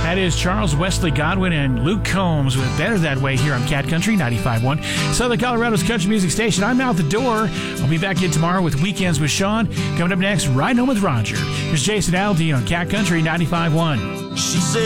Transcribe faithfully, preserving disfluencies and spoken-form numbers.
That is Charles Wesley Godwin and Luke Combs with Better That Way here on Cat Country ninety-five point one, Southern Colorado's country music station. I'm out the door. I'll be back in tomorrow with Weekends with Sean. Coming up next, Riding Home with Roger. Here's Jason Aldean on Cat Country ninety-five point one. She said